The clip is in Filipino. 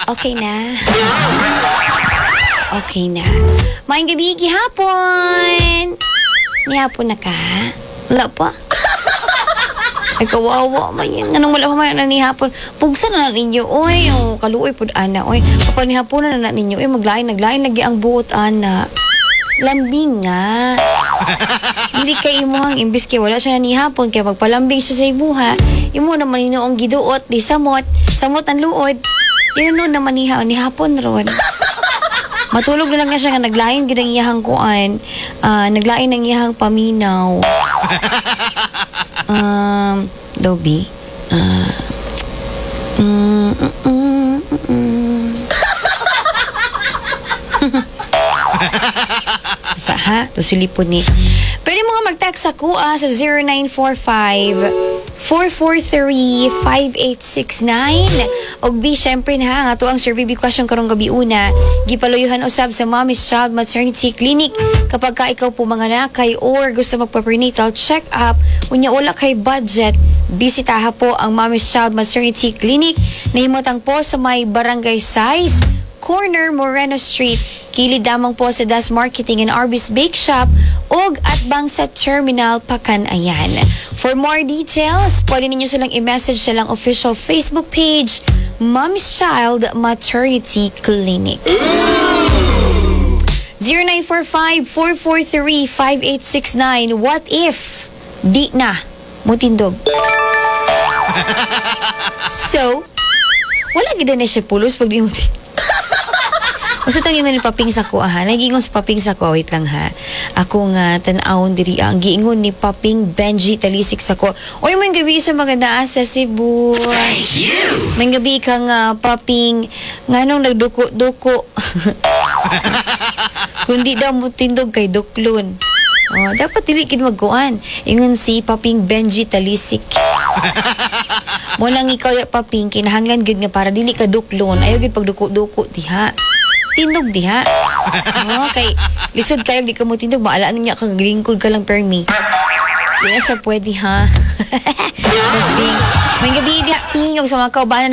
Okay na. Okay na. Maayong gabi, gihapon. Nihapon na ka? Wala pa? Ay, kawawa man yan. Anong wala pa man na nihapon? Pugsa na ninyo, oy. O, kaluoy po, ana, oy. Kapag nihapon na ninyo, oy, naglain lagi ang buot, ana. Lambing nga. Hindi kay imo hang imbis kay wala siya nanihapon kaya magpalambing siya sa ibuha. Imo naman inoong giduot di samot ang luod. Ino naman nihapon ron. Matulog na lang na siya nga naglain gid ang iyahang kuan. Naglain ang iyahang paminaw. Dobi. Sa ha? To silipon ni. Pwede mo nga mag-text ako sa 0945-443-5869. Og B, syempre na nga to ang survey question karong gabi una. Gipaluyuhan usab sa Mommy's Child Maternity Clinic. Kapag ka ikaw po mga nakay or gusto magpa-prenatal check-up, unya wala kay budget, bisitaha po ang Mommy's Child Maternity Clinic. Nahimutang po sa may Barangay Size, Corner Moreno Street, kilid damang po sa Das Marketing and Arby's Bake Shop og atbang sa Terminal Pacanayan. For more details, pwede ninyo silang i-message silang official Facebook page, Mommy's Child Maternity Clinic. 0945-443-5869. What if di na mutindog? So, wala gid na siya pulos pag di mo. Usa tang ingon ni paping sa ko ha. Nagiingon sa paping sa ko, wait lang ha. Ako nga tan-awon diri ang giingon ni paping Benji Talisik sa ko. Oy man gabi sa maganda sa Cebu. Thank you. Man gabi ka nga paping nganong nagduko-duko. Kundi daw mo tindog kay duklon. Oh, dapat dili kid magkuan. Ingon si paping Benji Talisik. Mo lang ikaw ya paping kinahanglan gid nga para dili ka duklon. Ayaw gid pagduko-duko diha. Tindog diha. Oh, kay lisod kayo di ka mo tindog, maalaan niya kang gringkod ka lang permi. Di na siya pwede ha. May gabi diha pingog sa mga kaubanan